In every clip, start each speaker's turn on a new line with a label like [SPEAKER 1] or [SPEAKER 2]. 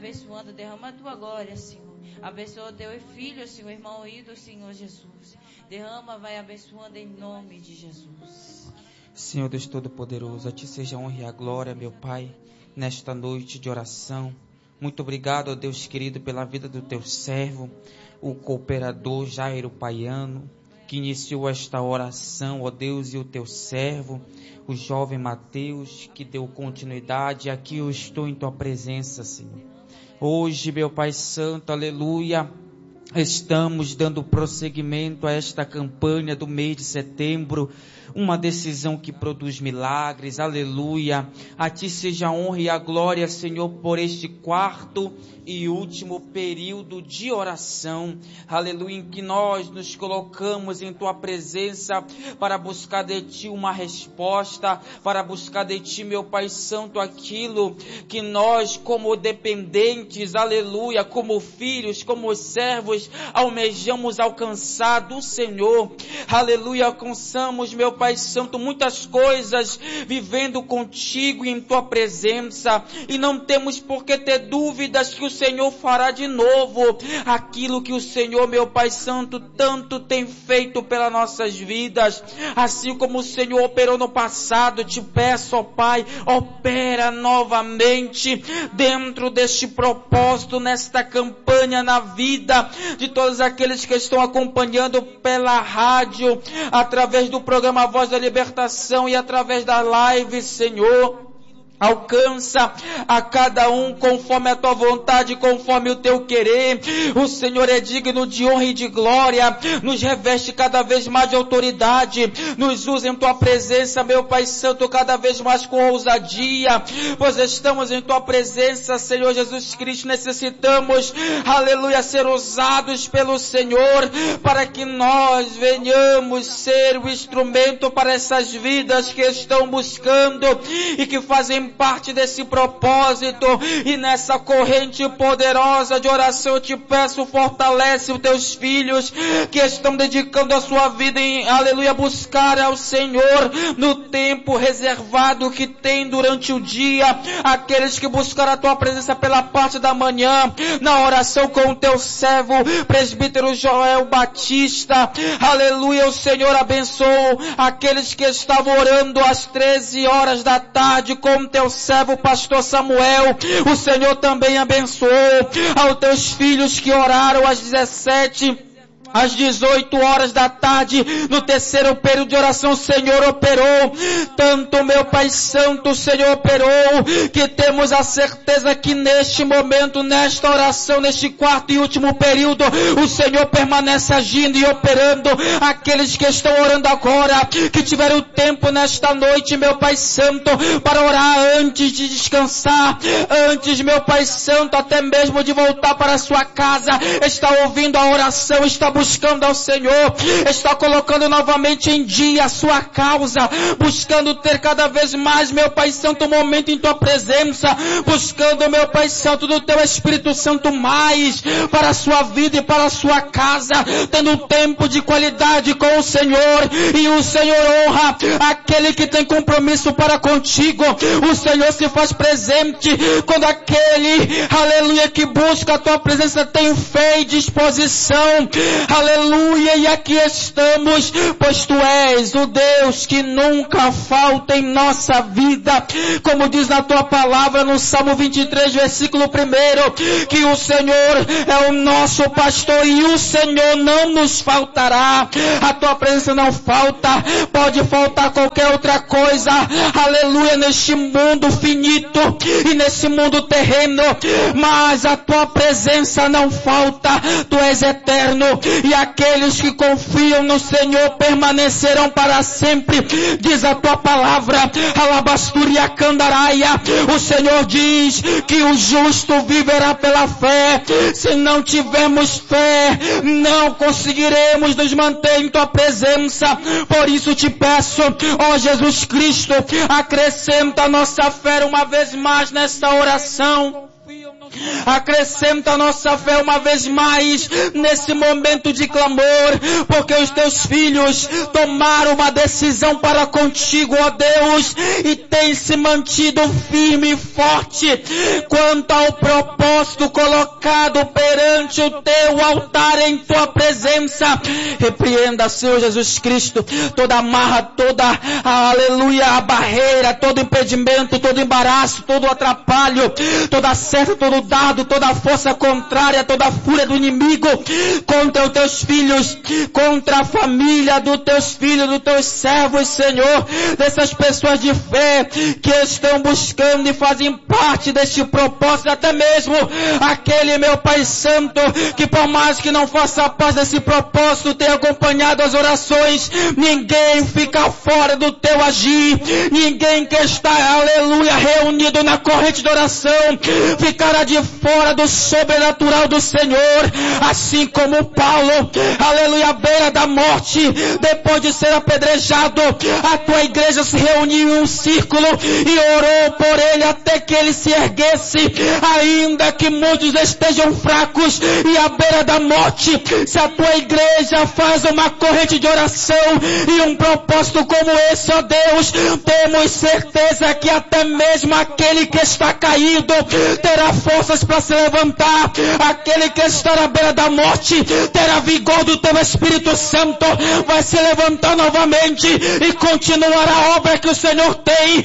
[SPEAKER 1] Abençoando, derrama a tua glória, Senhor. Abençoa o teu filho, Senhor, irmão do Senhor Jesus. Derrama, vai abençoando em nome de Jesus.
[SPEAKER 2] Senhor Deus Todo-Poderoso, a Ti seja a honra e a glória, meu Pai, nesta noite de oração. Muito obrigado, ó Deus querido, pela vida do Teu servo, o cooperador Jairo Paiano, que iniciou esta oração, ó Deus, e o Teu servo, o jovem Mateus, que deu continuidade. Aqui eu estou em Tua presença, Senhor. Hoje, meu Pai Santo, aleluia, estamos dando prosseguimento a esta campanha do mês de setembro, uma decisão que produz milagres, aleluia. A Ti seja a honra e a glória, Senhor, por este quarto e último período de oração, aleluia, em que nós nos colocamos em Tua presença para buscar de Ti uma resposta, para buscar de Ti, meu Pai Santo, aquilo que nós como dependentes, aleluia, como filhos, como servos, almejamos alcançar do Senhor, aleluia. Alcançamos, meu Pai Santo, muitas coisas vivendo contigo em Tua presença, e não temos por que ter dúvidas que o Senhor fará de novo aquilo que o Senhor, meu Pai Santo, tanto tem feito pelas nossas vidas. Assim como o Senhor operou no passado, te peço, ó Pai, opera novamente dentro deste propósito, nesta campanha, na vida de todos aqueles que estão acompanhando pela rádio, através do programa Voz da Libertação e através da live, Senhor. Alcança a cada um conforme a Tua vontade, conforme o Teu querer. O Senhor é digno de honra e de glória, nos reveste cada vez mais de autoridade, nos usa em Tua presença, meu Pai Santo, cada vez mais com ousadia, pois estamos em Tua presença, Senhor Jesus Cristo. Necessitamos, aleluia, ser usados pelo Senhor, para que nós venhamos ser o instrumento para essas vidas que estão buscando e que fazem parte desse propósito. E nessa corrente poderosa de oração eu te peço, fortalece os teus filhos que estão dedicando a sua vida em, aleluia, buscar ao Senhor no tempo reservado que tem durante o dia, aqueles que buscaram a tua presença pela parte da manhã, na oração com o teu servo, presbítero Joel Batista, aleluia. O Senhor abençoou aqueles que estavam orando às 13 horas da tarde com o teu servo pastor Samuel. O Senhor também abençoou aos teus filhos que oraram às 17, às 18 horas da tarde, no terceiro período de oração. O Senhor operou, tanto, meu Pai Santo, o Senhor operou, que temos a certeza que neste momento, nesta oração, neste quarto e último período, o Senhor permanece agindo e operando. Aqueles que estão orando agora, que tiveram tempo nesta noite, meu Pai Santo, para orar antes de descansar, antes, meu Pai Santo, até mesmo de voltar para a sua casa, está ouvindo a oração, está buscando ao Senhor, está colocando novamente em dia a sua causa, buscando ter cada vez mais, meu Pai Santo, um momento em Tua presença, buscando, meu Pai Santo, do Teu Espírito Santo mais para a sua vida e para a sua casa, tendo um tempo de qualidade com o Senhor. E o Senhor honra aquele que tem compromisso para contigo. O Senhor se faz presente quando aquele, aleluia, que busca a Tua presença tem fé e disposição. Aleluia, e aqui estamos, pois Tu és o Deus que nunca falta em nossa vida. Como diz na Tua palavra no Salmo 23, versículo 1, que o Senhor é o nosso pastor e o Senhor não nos faltará. A Tua presença não falta, pode faltar qualquer outra coisa, aleluia, neste mundo finito e nesse mundo terreno, mas a Tua presença não falta. Tu és eterno, e aqueles que confiam no Senhor permanecerão para sempre, diz a Tua palavra. Alabasturia candaraia. O Senhor diz que o justo viverá pela fé. Se não tivermos fé, não conseguiremos nos manter em Tua presença. Por isso te peço, ó Jesus Cristo, acrescenta a nossa fé uma vez mais nesta oração. Acrescenta a nossa fé uma vez mais nesse momento de clamor, porque os teus filhos tomaram uma decisão para contigo, ó Deus, e têm se mantido firme e forte quanto ao propósito colocado perante o teu altar em tua presença. Repreenda, Senhor Jesus Cristo, toda amarra, toda, aleluia, a barreira, todo impedimento, todo embaraço, todo atrapalho, toda seta, todo dardo, toda força contrária, toda fúria do inimigo contra os teus filhos, contra a família dos teus filhos, dos teus servos, Senhor, dessas pessoas de fé que estão buscando e fazem parte deste propósito, até mesmo aquele, meu Pai Santo, que por mais que não faça parte desse propósito, tem acompanhado as orações. Ninguém fica fora do teu agir, ninguém que está, aleluia, reunido na corrente de oração ficará de fora do sobrenatural do Senhor. Assim como Paulo, aleluia, à beira da morte, depois de ser apedrejado, a tua igreja se reuniu em um círculo e orou por ele até que ele se erguesse, ainda que muitos estejam fracos e à beira da morte. Se a tua igreja faz uma corrente de oração e um propósito como esse, ó Deus, temos certeza que até mesmo aquele que está caído terá forças para se levantar, aquele que está à beira da morte terá vigor do teu Espírito Santo, vai se levantar novamente e continuar a obra que o Senhor tem.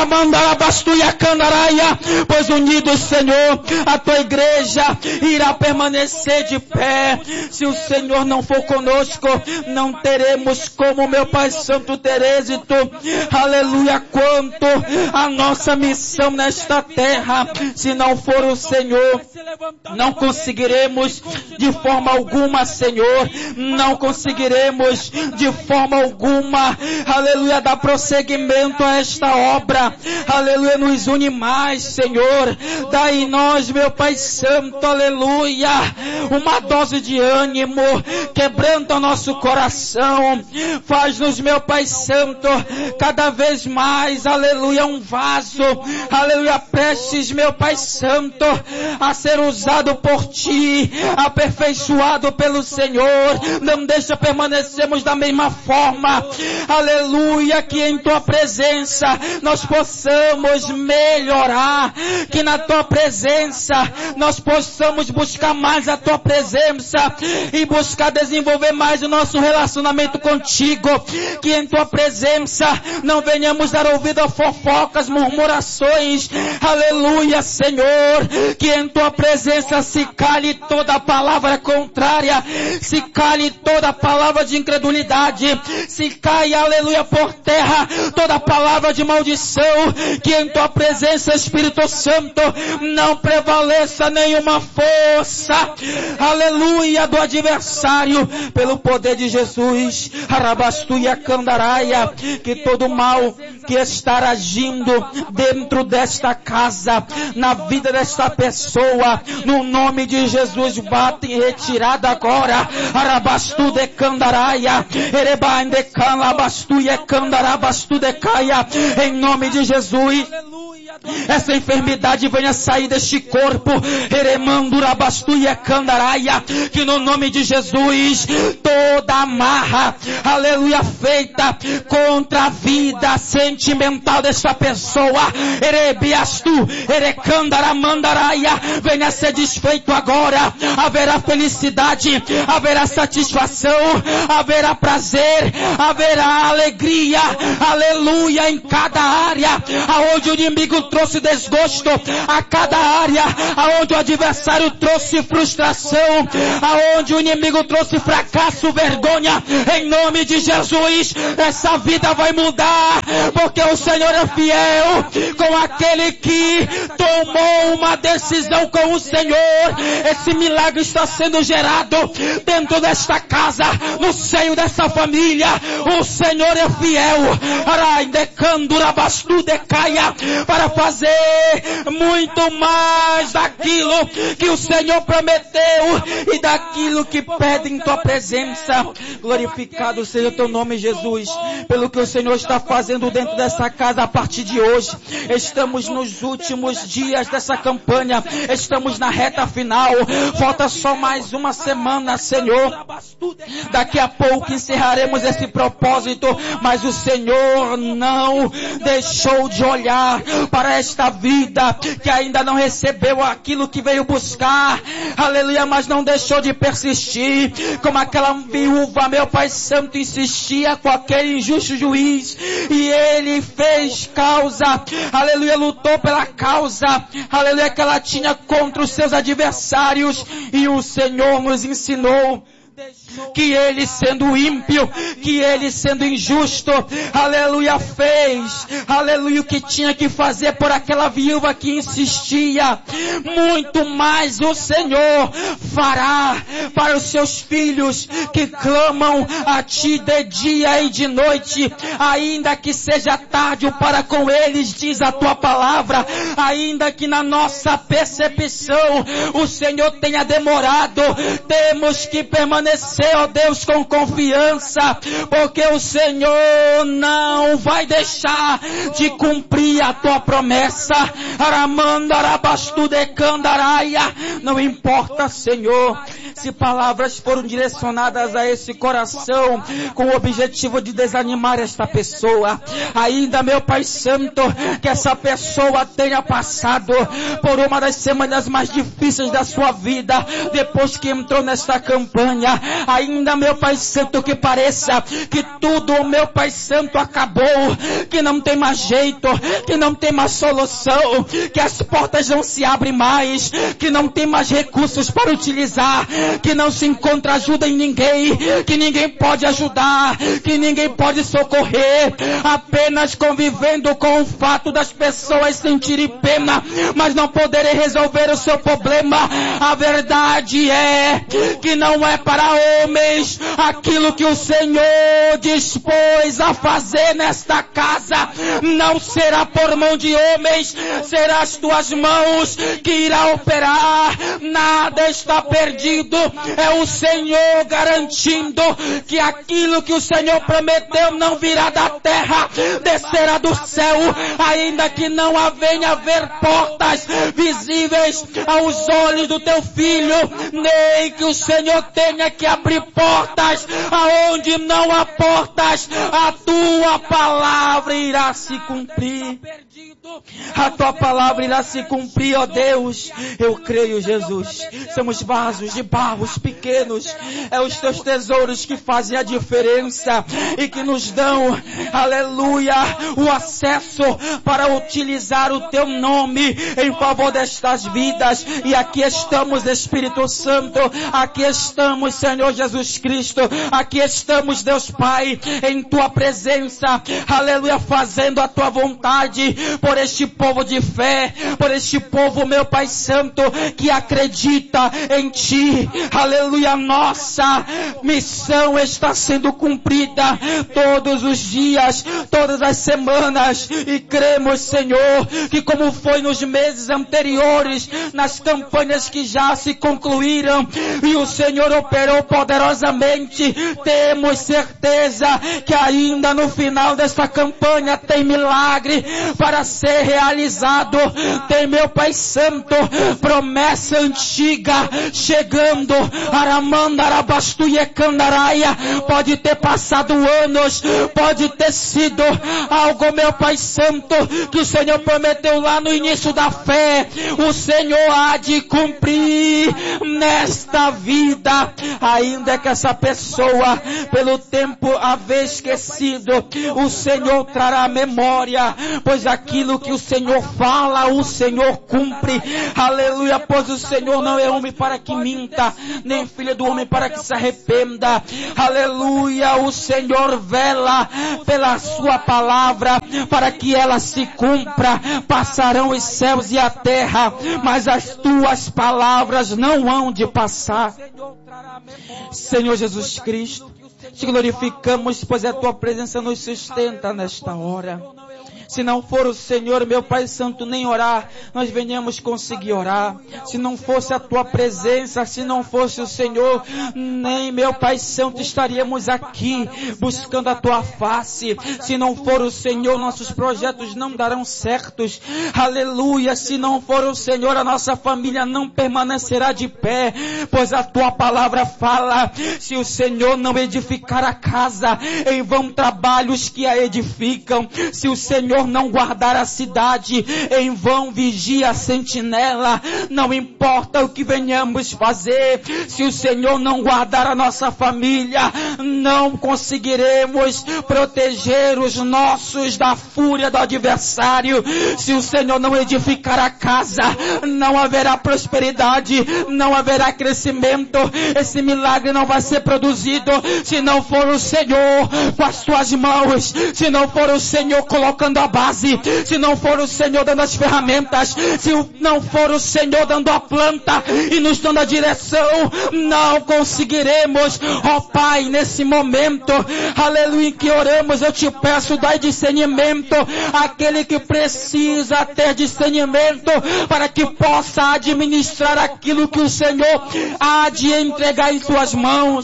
[SPEAKER 2] Pois unidos, Senhor, a tua igreja irá permanecer de pé. Se o Senhor não for conosco, não teremos como, meu Pai Santo, ter êxito, aleluia, quanto a nossa missão nesta terra. Se não for o Senhor, não conseguiremos de forma alguma, Senhor, não conseguiremos de forma alguma, aleluia, dar prosseguimento a esta obra. Aleluia, nos une mais, Senhor, dá em nós, meu Pai Santo, aleluia, uma dose de ânimo, quebranta o nosso coração, faz-nos, meu Pai Santo, cada vez mais, aleluia, um vaso, aleluia, prestes, meu Pai Santo, a ser usado por Ti, aperfeiçoado pelo Senhor. Não deixa permanecermos da mesma forma, aleluia, que em Tua presença nós possamos melhorar, que na Tua presença nós possamos buscar mais a Tua presença e buscar desenvolver mais o nosso relacionamento contigo, que em Tua presença não venhamos dar ouvido a fofocas, murmurações, aleluia, Senhor, que em Tua presença se cale toda palavra contrária, se cale toda palavra de incredulidade, se caia, aleluia, por terra toda palavra de maldição, que em Tua presença, Espírito Santo, não prevaleça nenhuma força, aleluia, do adversário, pelo poder de Jesus. Arabastuia Candaraia, que todo mal que está agindo dentro desta casa, na vida desta pessoa, no nome de Jesus, bate em retirada agora. Arabastu de Candaraia, Ereba de Calabastu e Candarabastu de Caia, em nome de Jesus. Essa enfermidade venha sair deste corpo, Eremandurabastu e Candaraia, que no nome de Jesus, toda amarra, aleluia, feita contra a vida sentimental desta pessoa, Erebiastu, Erecandaramandaraya, venha ser desfeito agora. Haverá felicidade, haverá satisfação, haverá prazer, haverá alegria, aleluia, em cada área aonde o inimigo trouxe desgosto, a cada área aonde o adversário trouxe frustração, aonde o inimigo trouxe fracasso, vergonha, em nome de Jesus, essa vida vai mudar, porque o Senhor é fiel com aquele que tomou uma decisão com o Senhor. Esse milagre está sendo gerado dentro desta casa, no seio dessa família. O Senhor é fiel para fazer muito mais daquilo que o Senhor prometeu e daquilo que pede em tua presença. Glorificado seja o teu nome, Jesus, pelo que o Senhor está fazendo dentro dessa casa a partir de hoje. Estamos nos últimos dias dessa campanha, estamos na reta final, falta só mais uma semana, Senhor. Daqui a pouco encerraremos esse propósito, mas o Senhor não deixou de olhar para esta vida que ainda não recebeu aquilo que veio buscar, aleluia, mas não deixou de persistir, como aquela viúva, meu Pai Santo, insistia com aquele injusto juiz, e ele fez causa, aleluia, lutou pela causa, aleluia, que ela tinha contra os seus adversários, e o Senhor nos ensinou que ele sendo ímpio, que ele sendo injusto, aleluia, fez, aleluia, o que tinha que fazer por aquela viúva que insistia. Muito mais o Senhor fará para os seus filhos que clamam a ti de dia e de noite, ainda que seja tarde para com eles, diz a tua palavra, ainda que na nossa percepção o Senhor tenha demorado, temos que permanecer, ó Deus, com confiança, porque o Senhor não vai deixar de cumprir a tua promessa. Não importa, Senhor, se palavras foram direcionadas a esse coração com o objetivo de desanimar esta pessoa, ainda, meu Pai Santo, que essa pessoa tenha passado por uma das semanas mais difíceis da sua vida, depois que entrou nesta campanha, ainda, meu Pai Santo, que pareça que tudo, meu Pai Santo, acabou, que não tem mais jeito, que não tem mais solução, que as portas não se abrem mais, que não tem mais recursos para utilizar, que não se encontra ajuda em ninguém, que ninguém pode ajudar, que ninguém pode socorrer, apenas convivendo com o fato das pessoas sentirem pena, mas não poderem resolver o seu problema. A verdade é que não é para homens aquilo que o Senhor dispôs a fazer nesta casa, não será por mão de homens, será as tuas mãos que irá operar. Nada está perdido, é o Senhor garantindo que aquilo que o Senhor prometeu não virá da terra, descerá do céu, ainda que não venha haver portas visíveis aos olhos do teu filho, nem que o Senhor tenha que abrir portas aonde não há portas, a tua palavra irá se cumprir. A tua palavra irá se cumprir, ó Deus. Eu creio, Jesus. Somos vasos de barros pequenos. É os teus tesouros que fazem a diferença e que nos dão, aleluia, o acesso para utilizar o teu nome em favor destas vidas. E aqui estamos, Espírito Santo. Aqui estamos, Senhor Jesus Cristo. Aqui estamos, Deus Pai, em tua presença. Aleluia, fazendo a tua vontade por este povo de fé, por este povo, meu Pai Santo, que acredita em ti. Aleluia, nossa missão está sendo cumprida todos os dias, todas as semanas, e cremos, Senhor, que como foi nos meses anteriores, nas campanhas que já se concluíram, e o Senhor operou poderosamente, temos certeza que ainda no final desta campanha tem milagre para ser realizado. Tem, meu Pai Santo, promessa antiga chegando. Pode ter passado anos, pode ter sido algo, meu Pai Santo, que o Senhor prometeu lá no início da fé. O Senhor há de cumprir nesta vida, ainda que essa pessoa, pelo tempo haver esquecido, o Senhor trará memória, pois aquilo que o Senhor fala, o Senhor cumpre. Aleluia, pois o Senhor não é homem para que minta, nem filho do homem para que se arrependa. Aleluia, o Senhor vela pela sua palavra para que ela se cumpra. Passarão os céus e a terra, mas as tuas palavras não hão de passar. Senhor Jesus Cristo, te glorificamos, pois a tua presença nos sustenta nesta hora. Se não for o Senhor, meu Pai Santo, nem orar, nós venhamos conseguir orar. Se não fosse a Tua presença, se não fosse o Senhor, nem, meu Pai Santo, estaríamos aqui buscando a Tua face. Se não for o Senhor, nossos projetos não darão certos. Aleluia. Se não for o Senhor, a nossa família não permanecerá de pé, pois a Tua palavra fala: se o Senhor não edificar a casa, em vão trabalham os que a edificam. Se o Senhor não guardar a cidade, em vão vigia a sentinela. Não importa o que venhamos fazer, se o Senhor não guardar a nossa família, não conseguiremos proteger os nossos da fúria do adversário. Se o Senhor não edificar a casa, não haverá prosperidade, não haverá crescimento. Esse milagre não vai ser produzido se não for o Senhor com as Tuas mãos, se não for o Senhor colocando a base, se não for o Senhor dando as ferramentas, se não for o Senhor dando a planta e nos dando a direção, não conseguiremos. Ó Pai, nesse momento, aleluia, em que oramos, eu te peço, dai discernimento àquele que precisa ter discernimento para que possa administrar aquilo que o Senhor há de entregar em Tuas mãos.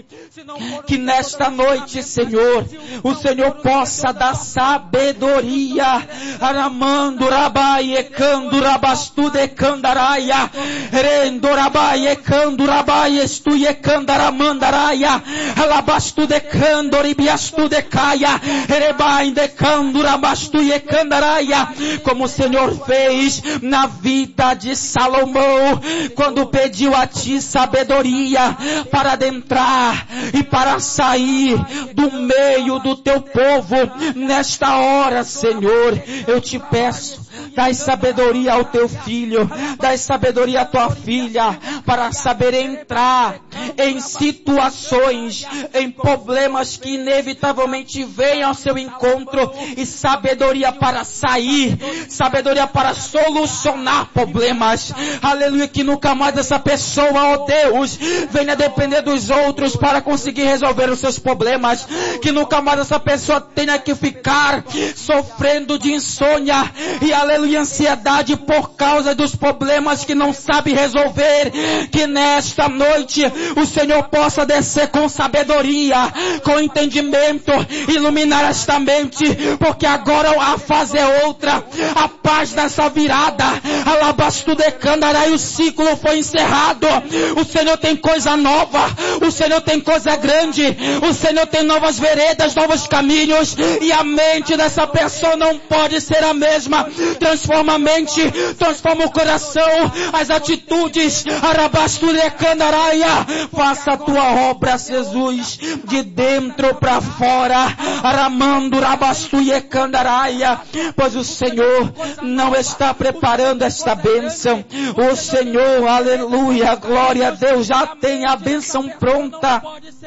[SPEAKER 2] Que nesta noite, Senhor, o Senhor possa dar sabedoria. Aramando rabai ekando rabastu de candaraia, rendo rabai ekando rabai estu ekandaramandaraia, alabastu de candoribiastu de caia, rebai de candurabastu ekandaraia, como o Senhor fez na vida de Salomão, quando pediu a Ti sabedoria para adentrar e para sair do meio do Teu povo. Nesta hora, Senhor, eu te peço, dai sabedoria ao Teu filho, dai sabedoria à Tua filha, para saber entrar em situações, em problemas que inevitavelmente venham ao seu encontro, e sabedoria para sair, sabedoria para solucionar problemas. Aleluia, que nunca mais essa pessoa, ó Deus, venha depender dos outros para conseguir resolver os seus problemas, que nunca mais essa pessoa tenha que ficar sofrendo de insônia e, aleluia, ansiedade por causa dos problemas que não sabe resolver. Que nesta noite o Senhor possa descer com sabedoria, com entendimento, iluminar esta mente, porque agora a fase é outra, a paz dessa virada, alabastu de candará, e o ciclo foi encerrado. O Senhor tem coisa nova, o Senhor tem coisa grande, o Senhor tem novas veredas, novos caminhos, e a mente dessa pessoa não pode ser a mesma. Transforma a mente, transforma o coração, as atitudes, arabastu de candaraia, faça a Tua obra, Jesus, de dentro para fora, aramando rabastu e candaraia, pois o Senhor não está preparando esta bênção. O Senhor, aleluia, glória a Deus, já tem a bênção pronta.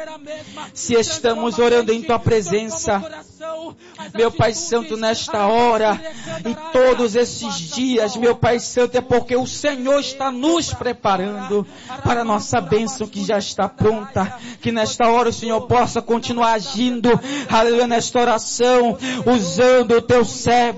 [SPEAKER 2] Se estamos orando em Tua presença, meu Pai Santo, nesta hora e todos esses dias, meu Pai Santo, é porque o Senhor está nos preparando para a nossa bênção que já está pronta. Que nesta hora o Senhor possa continuar agindo, aleluia, nesta oração, usando o Teu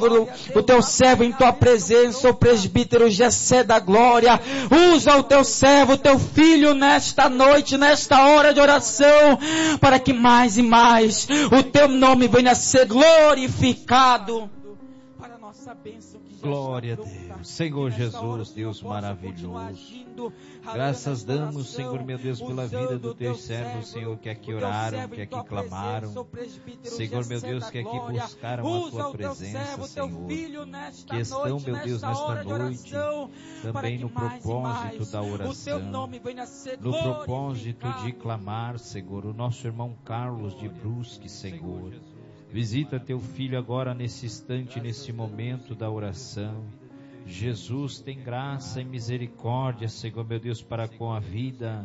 [SPEAKER 2] servo em Tua presença, o presbítero Gessé da Glória. Usa o Teu servo, o Teu filho nesta noite, nesta hora de oração, para que mais e mais o Teu nome venha a ser glorificado para a nossa bênção.
[SPEAKER 3] Glória a Deus, Senhor Jesus, Deus maravilhoso. Graças damos, Senhor meu Deus, pela vida dos Teus servos, Senhor, que aqui oraram, que aqui clamaram, Senhor meu Deus, que aqui buscaram a Tua presença, Senhor, que estão, meu Deus, nesta noite, também no propósito da oração, no propósito de clamar, Senhor, o nosso irmão Carlos de Brusque, Senhor. Visita Teu filho agora nesse instante, nesse momento da oração. Jesus, tem graça e misericórdia, Senhor meu Deus, para com a vida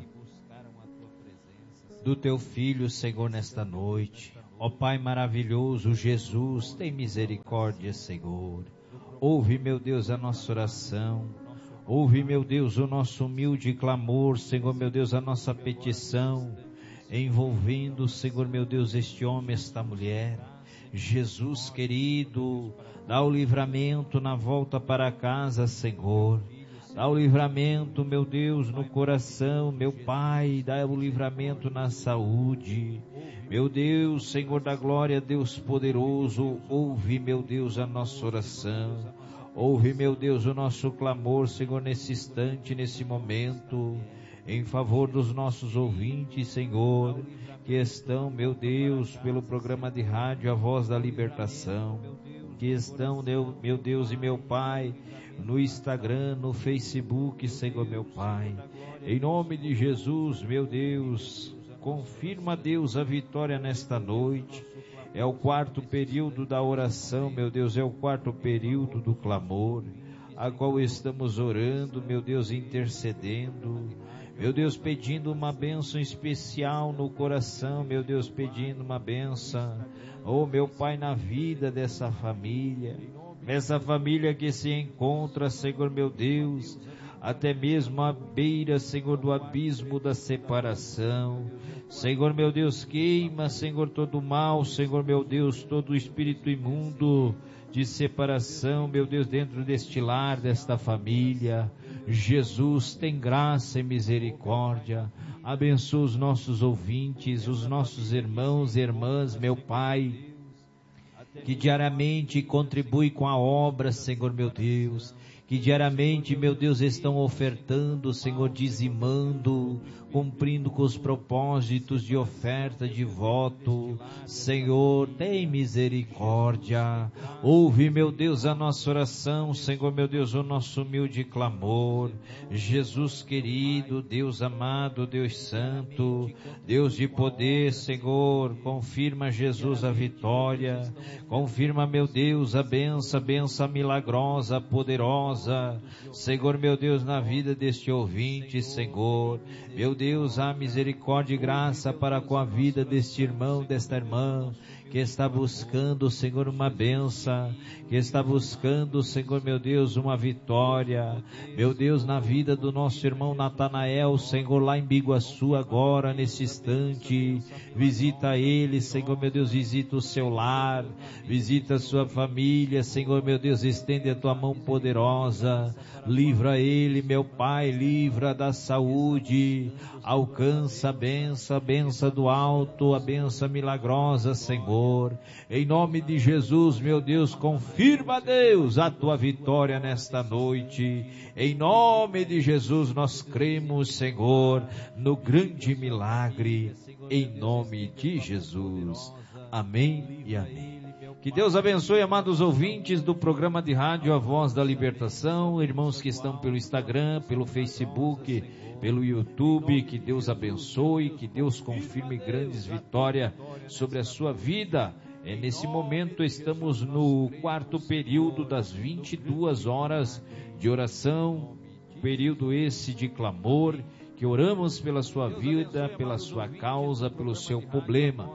[SPEAKER 3] do Teu filho, Senhor, nesta noite. Ó Pai maravilhoso, Jesus, tem misericórdia, Senhor. Ouve, meu Deus, a nossa oração. Ouve, meu Deus, o nosso humilde clamor, Senhor meu Deus, a nossa petição, envolvendo, Senhor meu Deus, este homem, esta mulher. Jesus querido, dá o livramento na volta para casa, Senhor. Dá o livramento, meu Deus, no coração, meu Pai, dá o livramento na saúde. Meu Deus, Senhor da glória, Deus poderoso, ouve, meu Deus, a nossa oração. Ouve, meu Deus, o nosso clamor, Senhor, nesse instante, nesse momento, em favor dos nossos ouvintes, Senhor, que estão, meu Deus, pelo programa de rádio A Voz da Libertação, que estão, meu Deus e meu Pai, no Instagram, no Facebook, Senhor, meu Pai. Em nome de Jesus, meu Deus, confirma, Deus, a vitória nesta noite. É o quarto período da oração, meu Deus, é o quarto período do clamor, a qual estamos orando, meu Deus, intercedendo, meu Deus, pedindo uma bênção especial no coração, meu Deus, pedindo uma bênção, oh meu Pai, na vida dessa família que se encontra, Senhor, meu Deus, até mesmo à beira, Senhor, do abismo da separação. Senhor, meu Deus, queima, Senhor, todo o mal, Senhor, meu Deus, todo o espírito imundo de separação, meu Deus, dentro deste lar, desta família. Jesus, tem graça e misericórdia. Abençoa os nossos ouvintes, os nossos irmãos e irmãs, meu Pai, que diariamente contribui com a obra, Senhor, meu Deus, que diariamente, meu Deus, estão ofertando, Senhor, dizimando, cumprindo com os propósitos de oferta, de voto. Senhor, tem misericórdia. Ouve, meu Deus, a nossa oração, Senhor, meu Deus, o nosso humilde clamor. Jesus querido, Deus amado, Deus santo, Deus de poder, Senhor, confirma, Jesus, a vitória. Confirma, meu Deus, a benção milagrosa, poderosa, Senhor, meu Deus, na vida deste ouvinte, Senhor. Meu Deus, há misericórdia e graça para com a vida deste irmão, desta irmã, que está buscando, Senhor, uma benção, que está buscando, Senhor, meu Deus, uma vitória. Meu Deus, na vida do nosso irmão Natanael, Senhor, lá em Biguaçu, agora, nesse instante, visita ele, Senhor, meu Deus, visita o seu lar, visita a sua família, Senhor, meu Deus, estende a tua mão poderosa, livra ele, meu Pai, livra da saúde, alcança a benção do alto, a benção milagrosa, Senhor, em nome de Jesus, meu Deus, confirma, Deus, a tua vitória nesta noite, em nome de Jesus, nós cremos, Senhor, no grande milagre, em nome de Jesus, amém e amém. Que Deus abençoe, amados ouvintes do programa de rádio A Voz da Libertação, irmãos que estão pelo Instagram, pelo Facebook, pelo YouTube, que Deus abençoe, que Deus confirme grandes vitórias sobre a sua vida. Nesse momento estamos no quarto período das 22 horas de oração, período esse de clamor, que oramos pela sua vida, pela sua causa, pelo seu problema.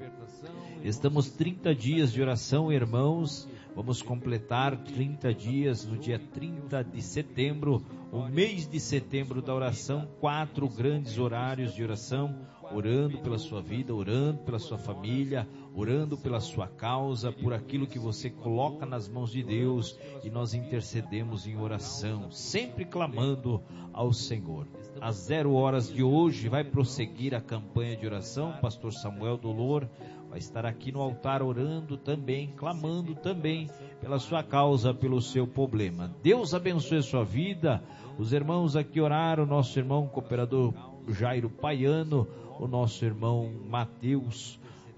[SPEAKER 3] Estamos 30 dias de oração, irmãos. Vamos completar 30 dias no dia 30 de setembro, o mês de setembro da oração, 4 grandes horários de oração, orando pela sua vida, orando pela sua família, orando pela sua causa, por aquilo que você coloca nas mãos de Deus, e nós intercedemos em oração, sempre clamando ao Senhor. Às 0 horas de hoje vai prosseguir a campanha de oração, pastor Samuel Dolor vai estar aqui no altar orando também, clamando também pela sua causa, pelo seu problema. Deus abençoe a sua vida. Os irmãos aqui oraram, nosso irmão cooperador Jairo Paiano, o nosso irmão Mateus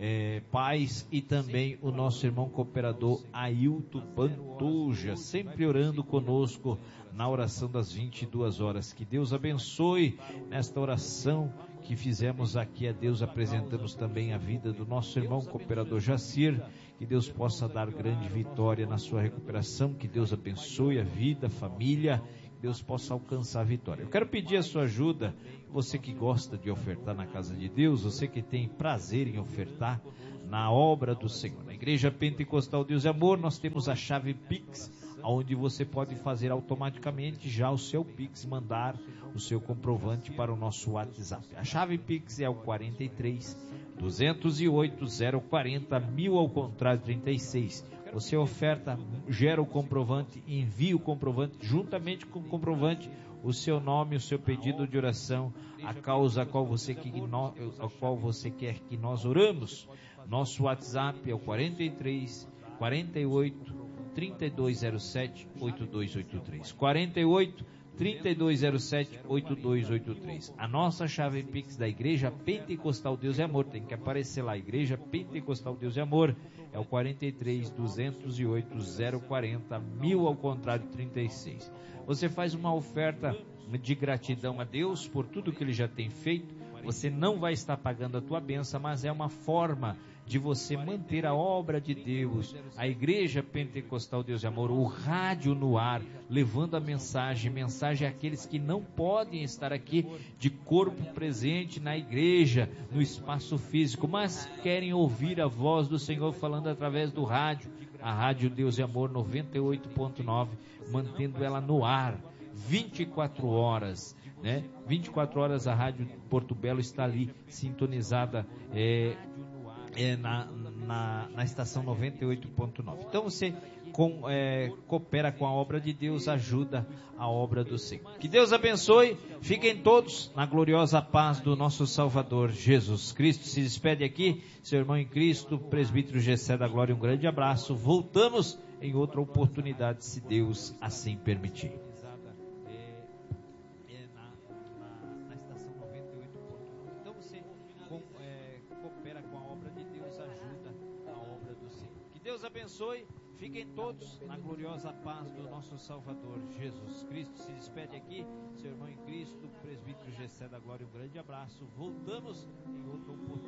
[SPEAKER 3] Paz e também o nosso irmão cooperador Ailton Pantoja, sempre orando conosco na oração das 22 horas. Que Deus abençoe nesta oração que fizemos aqui a Deus. Apresentamos também a vida do nosso irmão cooperador Jacir, que Deus possa dar grande vitória na sua recuperação, que Deus abençoe a vida, a família, que Deus possa alcançar a vitória. Eu quero pedir a sua ajuda, você que gosta de ofertar na casa de Deus, você que tem prazer em ofertar na obra do Senhor. Na Igreja Pentecostal Deus e Amor, nós temos a chave Pix, onde você pode fazer automaticamente já o seu Pix, mandar o seu comprovante para o nosso WhatsApp. A chave Pix é o 43 208 040 1000 ao contrário 36. Você oferta, gera o comprovante, envia o comprovante, juntamente com o comprovante, o seu nome, o seu pedido de oração, a causa a qual você quer que nós oramos. Nosso WhatsApp é o 43 48 3207 8283. 48 3207 8283. A nossa chave Pix da Igreja Pentecostal Deus e Amor, tem que aparecer lá, Igreja Pentecostal Deus e Amor, é o 43 208 040 1000 ao contrário 36. Você faz uma oferta de gratidão a Deus por tudo que Ele já tem feito. Você não vai estar pagando a tua bênção, mas é uma forma de você manter a obra de Deus, a Igreja Pentecostal Deus e Amor, o rádio no ar, levando a mensagem àqueles que não podem estar aqui de corpo presente na igreja, no espaço físico, mas querem ouvir a voz do Senhor falando através do rádio, a Rádio Deus e Amor 98.9, mantendo ela no ar, 24 horas, né? 24 horas a Rádio Porto Belo está ali, sintonizada, na estação 98.9. Então você coopera com a obra de Deus, ajuda a obra do Senhor. Que Deus abençoe, fiquem todos na gloriosa paz do nosso Salvador Jesus Cristo. Se despede aqui seu irmão em Cristo, presbítero Gessé da Glória, um grande abraço. Voltamos em outra oportunidade, se Deus assim permitir. Deus abençoe, fiquem todos na gloriosa paz do nosso Salvador Jesus Cristo. Se despede aqui seu irmão em Cristo, presbítero Gessé da Glória, um grande abraço. Voltamos em outra oportunidade.